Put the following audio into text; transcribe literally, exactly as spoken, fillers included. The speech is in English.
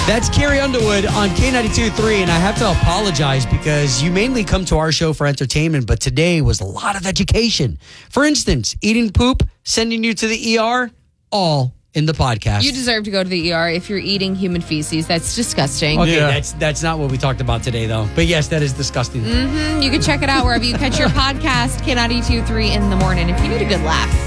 That's Carrie Underwood on K ninety-two point three, and I have to apologize because you mainly come to our show for entertainment, but today was a lot of education. For instance, eating poop, sending you to the E R, all in the podcast. You deserve to go to the E R if you're eating human feces. That's disgusting. Okay, Yeah. that's that's not what we talked about today, though. But yes, that is disgusting. Mm-hmm. You can check it out wherever you catch your podcast, K ninety-two point three in the morning, if you need a good laugh.